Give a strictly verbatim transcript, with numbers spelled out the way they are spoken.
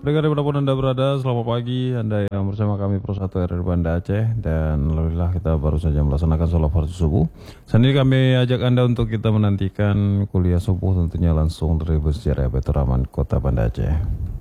Pendengar dimanapun Anda berada, selamat pagi Anda yang bersama kami Pro satu R R Banda Aceh. Dan alhamdulillah kita baru saja melaksanakan sholat fardu subuh. Saat ini kami ajak Anda untuk kita menantikan kuliah subuh tentunya langsung dari Masjid Baitur Rahman Kota Banda Aceh.